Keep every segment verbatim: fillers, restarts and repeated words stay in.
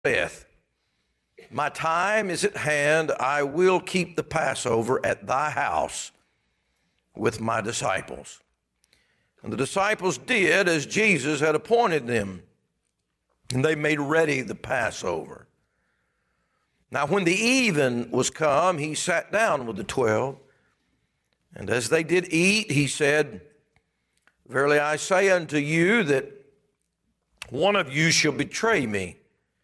saith, my time is at hand, I will keep the Passover at thy house with my disciples. And the disciples did as Jesus had appointed them, and they made ready the Passover. Now when the even was come, he sat down with the twelve, and as they did eat, he said, verily I say unto you that one of you shall betray me.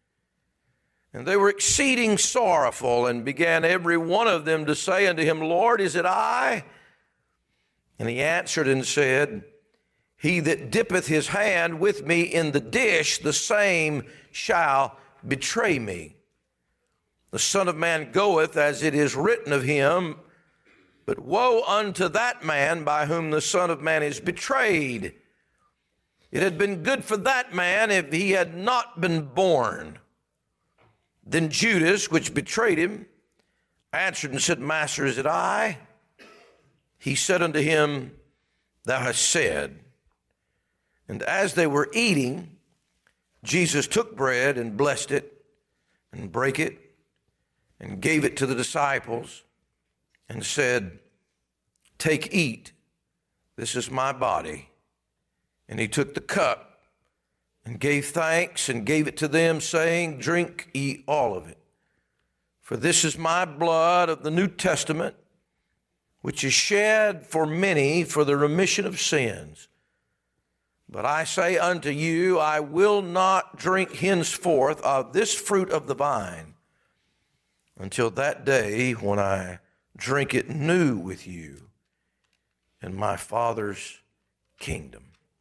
And they were exceeding sorrowful, and began every one of them to say unto him, Lord, is it I? And he answered and said, he that dippeth his hand with me in the dish, the same shall betray me. The Son of Man goeth as it is written of him, but woe unto that man by whom the Son of Man is betrayed. It had been good for that man if he had not been born. Then Judas, which betrayed him, answered and said, Master, is it I? He said unto him, thou hast said. And as they were eating, Jesus took bread and blessed it and brake it and gave it to the disciples and said, take, eat, this is my body. And he took the cup and gave thanks and gave it to them, saying, drink ye all of it. For this is my blood of the New Testament, which is shed for many for the remission of sins. But I say unto you, I will not drink henceforth of this fruit of the vine until that day when I drink it new with you in my Father's kingdom.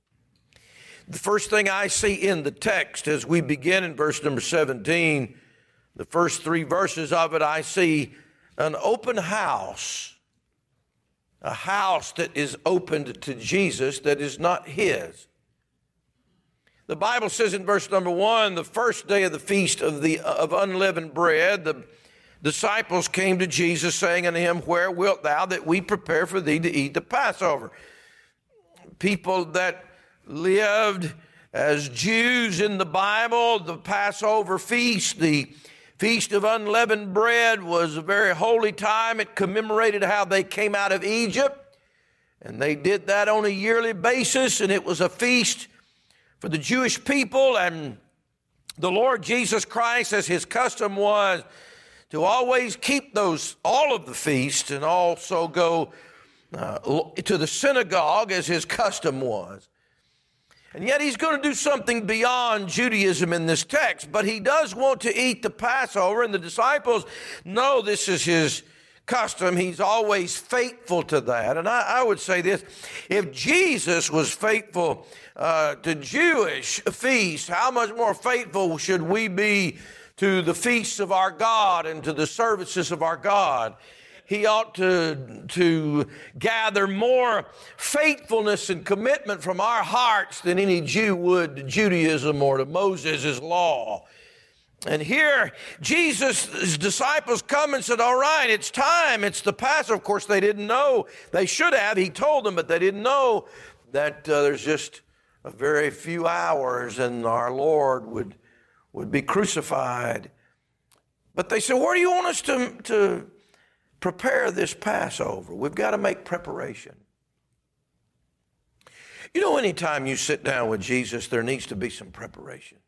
The first thing I see in the text as we begin in verse number seventeen, the first three verses of it, I see an open house, a house that is opened to Jesus that is not his. The Bible says in verse number one, the first day of the feast of the of unleavened bread, the disciples came to Jesus saying unto him, where wilt thou that we prepare for thee to eat the Passover? People that lived as Jews in the Bible, the Passover feast, the Feast of Unleavened Bread was a very holy time. It commemorated how they came out of Egypt, and they did that on a yearly basis, and it was a feast for the Jewish people. And the Lord Jesus Christ, as his custom was, to always keep those, all of the feasts, and also go uh, to the synagogue as his custom was. And yet he's going to do something beyond Judaism in this text, but he does want to eat the Passover, and the disciples know this is his custom. He's always faithful to that. And I, I would say this, if Jesus was faithful uh, to Jewish feasts, how much more faithful should we be to the feasts of our God and to the services of our God? He ought to, to gather more faithfulness and commitment from our hearts than any Jew would to Judaism or to Moses' law. And here, Jesus' disciples come and said, all right, it's time, it's the Passover. Of course, they didn't know. They should have. He told them, but they didn't know that uh, there's just a very few hours and our Lord would, would be crucified. But they said, where do you want us to... to prepare this Passover? We've got to make preparation. You know, anytime you sit down with Jesus, there needs to be some preparation.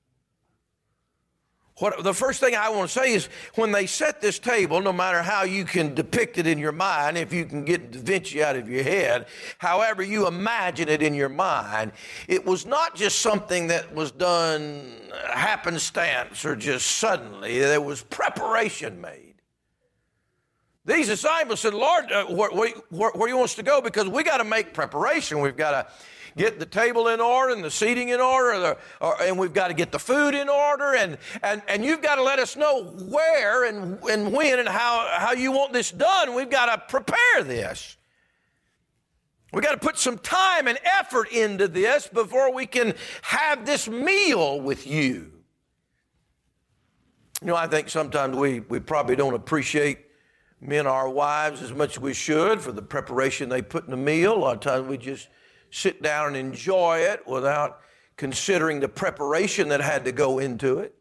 What, the first thing I want to say is when they set this table, no matter how you can depict it in your mind, if you can get Da Vinci out of your head, however you imagine it in your mind, it was not just something that was done happenstance or just suddenly. There was preparation made. These disciples said, Lord, uh, where, where, where do you want us to go? Because we got to make preparation. We've got to get the table in order and the seating in order, or, or, and we've got to get the food in order, and, and, and you've got to let us know where and, and when and how, how you want this done. We've got to prepare this. We've got to put some time and effort into this before we can have this meal with you. You know, I think sometimes we, we probably don't appreciate men, our wives, as much as we should for the preparation they put in the meal. A lot of times we just sit down and enjoy it without considering the preparation that had to go into it.